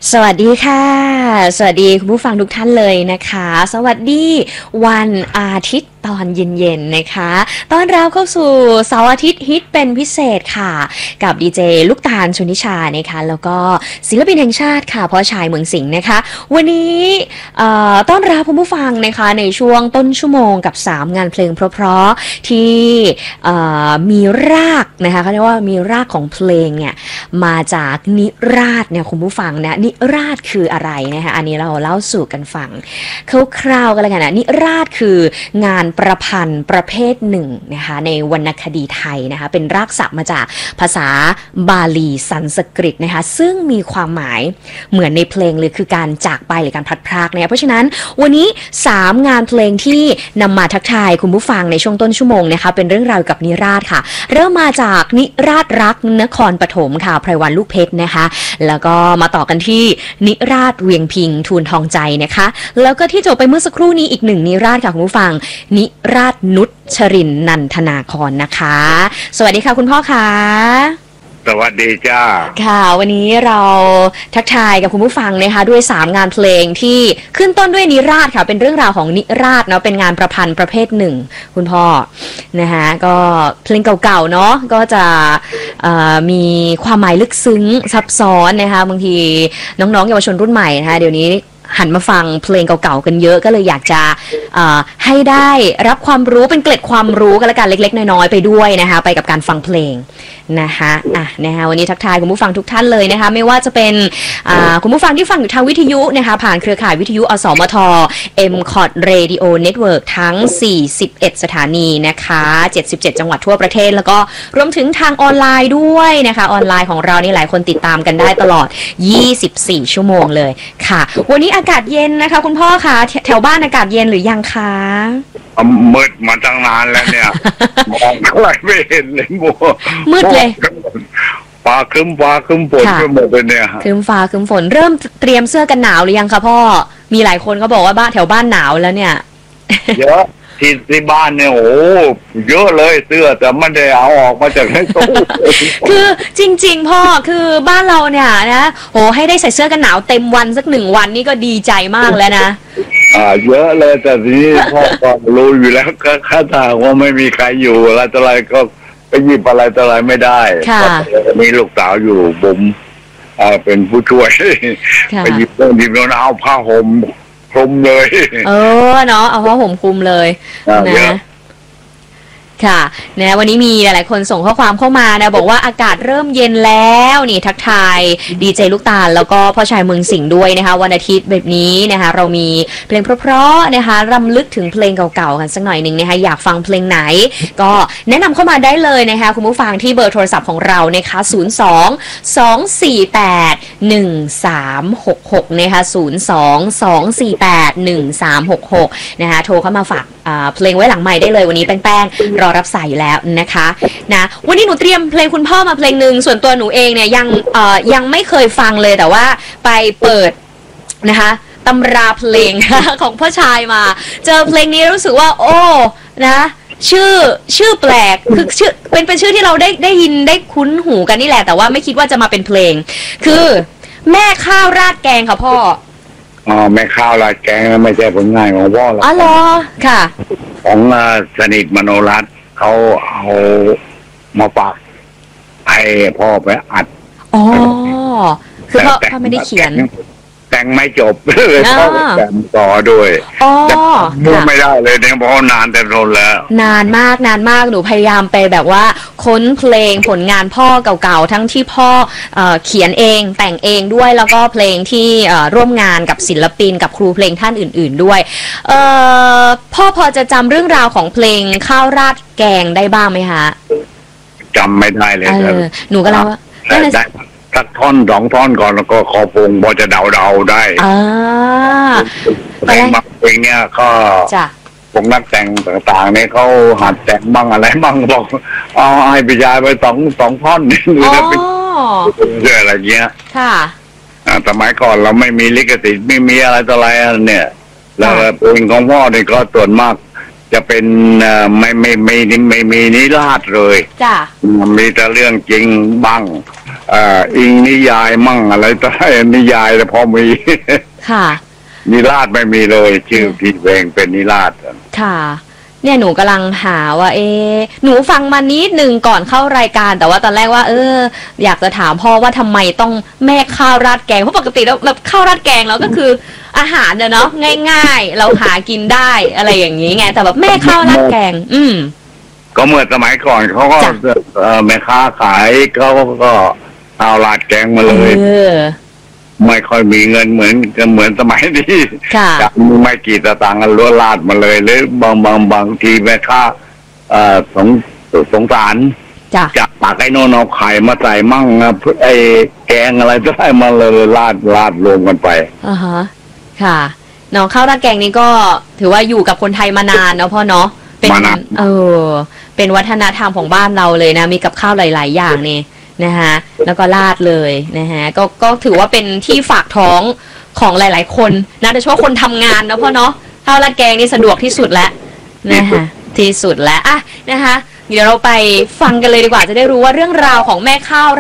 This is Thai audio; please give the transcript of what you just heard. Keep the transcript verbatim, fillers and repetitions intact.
สวัสดีค่ะสวัสดีคุณผู้ฟังทุกท่านเลยนะคะสวัสดีวันอาทิตย์ตอนเย็นๆนะคะต้อนรับเข้าสู่เสาร์อาทิตย์ฮิตเป็นพิเศษค่ะกับดีเจลูกตาลชนิชานะคะแล้วก็ศิลปินแห่งชาติค่ะพ่อชายเมืองสิงห์นะคะวันนี้ต้อนรับคุณผู้ฟังนะคะในช่วงต้นชั่วโมงกับสามงานเพลงเพราะๆที่มีรากนะคะเขาเรียกว่ามีรากของเพลงเนี่ยมาจากนิราศเนี่ยคุณผู้ฟังนะนิราศคืออะไรนะคะอันนี้เราเล่าสู่กันฟังคร่าวๆกันแล้วกันนะนิราศคืองานประพันธ์ประเภทหนึ่งนะคะในวรรณคดีไทยนะคะเป็นรากศัพท์มาจากภาษาบาลีสันสกฤตนะคะซึ่งมีความหมายเหมือนในเพลงเลยคือการจากไปหรือการพลัดพรากเนี่ยเพราะฉะนั้นวันนี้สามงานเพลงที่นำมาทักทายคุณผู้ฟังในช่วงต้นชั่วโมงนะคะเป็นเรื่องราวกับนิราศค่ะเริ่มมาจากนิราศรักนครปฐมค่ะไพรวันลูกเพชรนะคะแล้วก็มาต่อกันที่นิราศเวียงพิงทูลทองใจนะคะแล้วก็ที่จบไปเมื่อสักครู่นี้อีกหนึ่งนิราศค่ะคุณผู้ฟังนิราศนุชรินทร์นันทนาครนะคะสวัสดีค่ะคุณพ่อค่ะสวัสดีจ้าค่ะวันนี้เราทักทายกับคุณผู้ฟังนะคะด้วยสามงานเพลงที่ขึ้นต้นด้วยนิราศค่ะเป็นเรื่องราวของนิราศเนาะเป็นงานประพันธ์ประเภทหนึ่งคุณพ่อนะคะก็เพลงเก่าๆเนาะก็จะมีความหมายลึกซึ้งซับซ้อนนะคะบางทีน้องๆเยาวชนรุ่นใหม่นะคะเดี๋ยวนี้หันมาฟังเพลงเก่าๆกันเยอะก็เลยอยากจะให้ได้รับความรู้เป็นเกล็ดความรู้กันละกันเล็กๆน้อยๆไปด้วยนะคะไปกับการฟังเพลงนะคะอ่ะนะคะวันนี้ทักทายคุณผู้ฟังทุกท่านเลยนะคะไม่ว่าจะเป็นคุณผู้ฟังที่ฟังอยู่ทางวิทยุนะคะผ่านเครือข่ายวิทยุอสมท เอ็ม คอท Radio Network ทั้งสี่สิบเอ็ดสถานีนะคะเจ็ดสิบเจ็ดจังหวัดทั่วประเทศแล้วก็รวมถึงทางออนไลน์ด้วยนะคะออนไลน์ของเรานี่หลายคนติดตามกันได้ตลอดยี่สิบสี่ชั่วโมงเลยค่ะวันนี้อากาศเย็นนะคะคุณพ่อคะแถวบ้านอากาศเย็นหรือยังคะมืดมาตั้งนานแล้วเนี่ยมองอะไรไม่เห็นเลยมัวมืดเลยฟ้าครึ้มฟ้าครึ้มฝนก็หมดเลยเนี่ยครึ้มฟ้าครึ้มฝนเริ่มเตรียมเสื้อกันหนาวหรือยังคะพ่อมีหลายคนเขาบอกว่าบ้านแถวบ้านหนาวแล้วเนี่ยเยอะที่ที่บ้านเนี่ยโอ้เยอะเลยเสื้อแต่ไม่ได้เอาออกมาจากในตู้คือจริงๆพ่อคือบ้านเราเนี่ยนะโหให้ได้ใส่เสื้อกันหนาวเต็มวันสักหนึ่งวันนี่ก็ดีใจมากแล้วนะอ่าเยอะเลยแต่ทีนี้พ่อก็รู้อยู่แล้วก็ถ้าทางว่าไม่มีใครอยู่อะไรต่ออะไรก็ไปหยิบอะไรต่ออะไรไม่ได้มีลูกสาวอยู่ผมอ่าเป็นผู้ช่วยไปหยิบเรื่องหยิบเรื่องเอาผ้าห่มคลุมเลยเออเนาะเอาผ้าห่มคลุมเลยนะค่ะนะวันนี้มีหลายๆคนส่งข้อความเข้ามานะบอกว่าอากาศเริ่มเย็นแล้วนี่ทักทายดีเจลูกตาลแล้วก็พ่อชายเมืองสิงห์ด้วยนะคะวันอาทิตย์แบบนี้นะคะเรามีเพลงเพราะๆนะคะรำลึกถึงเพลงเก่าๆกันสักหน่อยหนึ่งนะคะอยากฟังเพลงไหนก็แนะนำเข้ามาได้เลยนะคะคุณผู้ฟังที่เบอร์โทรศัพท์ของเรานะคะศูนย์ สอง สอง สี่ แปด หนึ่ง สาม หก หกนะคะศูนย์ สอง สอง สี่ แปด หนึ่ง สาม หก หกนะคะโทรเข้ามาฝากเพลงไว้หลังไมค์ได้เลยวันนี้แป้งๆรอรับสายอยู่แล้วนะคะนะวันนี้หนูเตรียมเพลงคุณพ่อมาเพลงหนึ่งส่วนตัวหนูเองเนี่ยยังเอ่อยังไม่เคยฟังเลยแต่ว่าไปเปิดนะคะตำราเพลงของพ่อชายมาเจอเพลงนี้รู้สึกว่าโอ้นะชื่อชื่อแปลกคือชื่อเป็นเป็นชื่อที่เราได้ได้ยินได้คุ้นหูกันนี่แหละแต่ว่าไม่คิดว่าจะมาเป็นเพลงคือแม่ข้าวราดแกงค่ะพ่ออ๋อแม่ข้าวราดแกงไม่ใช่ผลงานของพ่อหรอกอ๋อเหรอค่ะของสนิทมโนรัตน์เขาเอามาฝากให้พ่อไปอัดอ๋อคือพ่อพ่อไม่ได้เขียนแต่งไม่จบเลยพ่อแต่งต่อด้วยแต่พูดไม่ได้เลยเนี่ยเพราะนานแต่ทนแล้วนานมากนานมากหนูพยายามไปแบบว่าค้นเพลงผลงานพ่อเก่าๆทั้งที่พ่อเขียนเองแต่งเองด้วยแล้วก็เพลงที่ร่วมงานกับศิลปินกับครูเพลงท่านอื่นๆด้วยพ่อพอจะจำเรื่องราวของเพลงข้าวราดแกงได้บ้างไหมคะจำไม่ได้เลยครับหนูก็แล้วว่าได้สักท่อนสองท่อนก่อนแล้วก็ขอพงพอจะเดาเดาได้อ่าเพลงบางเพลงเนี้ยก็พวกนักแต่งต่างๆเนี่ยเขาหัดแต่งบ้างอะไรบ้างบอกเอาให้ไปยายไปสองสองท่อนนี่หรือจะเป็นเรื่องอะไรเงี้ยค่ะสมัยก่อนเราไม่มีลิขสิทธิ์ไม่มีอะไรต่ออะไรเนี่ยแล้วเพลงของพ่อเนี่ยก็ส่วนมากจะเป็นไม่ไม่ไม่ไม่ไม่มีนิราศเลยจ้ะมีแต่เรื่องจริงบ้างอ่าอิงนิยายมั่งอะไรต่ออะไรนิยายแต่พอมีค่ะนิราศไม่มีเลยชื่อพี่เพลงเป็นนิราศค่ะ เนี่ยหนูกำลังหาว่าเออหนูฟังมานิดหนึ่งก่อนเข้ารายการ แต่ว่าตอนแรกว่า เออ อยากจะถามพ่อว่าทำไมต้องแม่ข้าวราดแกงเพราะปกติแล้วแบบข้าวราดแกงแล้วก็คืออาหารเนาะง่ายๆ เราหากินได้อะไรอย่างนี้ไงแต่แบบแม่ข้าวราดแกง อืมก็เมื่อสมัยก่อนเขาก็จ้ะเอ่อแม่ค้าขายเขาก็เอาลาดแกงมาเอเลยอไม่ค่อยมีเงินเหมือนเหมือนสมัยนี้ค่ะจากไม่กี่ตะตังค์ล้วนลาดมาเลยหรือบางบางบางทีแม่ค้าเอ่อสงสงสารจ้ะจากปากไอ้โน่นเอาไข่มาใส่มั่งนะไอ้แกงอะไรก็ได้มาเลยลาดลาดรวมกันไปอ่าฮะค่ะเนาะข้าวราดแกงนี้ก็ถือว่าอยู่กับคนไทยมานานเนาะพ่อเนาะเป็นมานานเออเป็นวัฒนธรรมของบ้านเราเลยนะมีกับข้าวหลาย ๆ อย่างนี่นะคะแล้วก็ราดเลยนะฮะก็ก็ถือว่าเป็นที่ฝากท้องของหลาย ๆ คนนะโดยเฉพาะคนทำงานนะพ่อเนาะข้าวราดแกงนี่สะดวกที่สุดแล้วนะคะที่สุดแล้วอ่ะนะคะเดี๋ยวเราไปฟังกันเลยดีกว่าจะได้รู้ว่าเรื่องราวของแม่ข้าว